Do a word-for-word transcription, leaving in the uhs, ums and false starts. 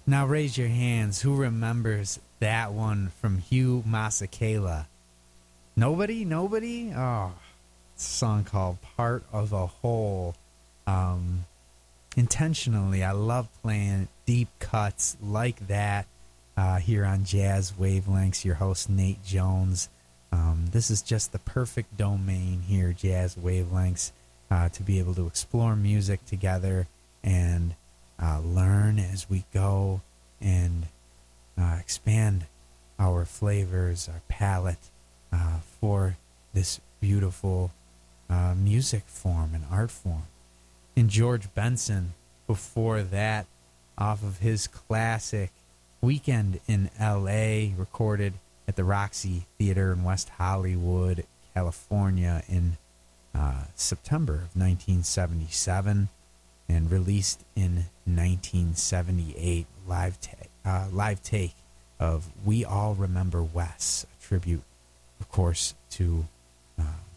Now raise your hands. Who remembers that one from Hugh Masekela? Nobody? Nobody? Oh, it's a song called Part of a Whole. Um, intentionally, I love playing deep cuts like that uh, here on Jazz Wavelengths. Your host, Nate Jones. Um, this is just the perfect domain here, Jazz Wavelengths, uh, to be able to explore music together and uh, learn as we go and uh, expand our flavors, our palette uh, for this beautiful uh, music form and art form. And George Benson, before that, off of his classic Weekend in L A, recorded at the Roxy Theater in West Hollywood, California in uh, September of nineteen seventy-seven, and released in nineteen seventy-eight, live, ta- uh, live take of We All Remember Wes, a tribute, of course, to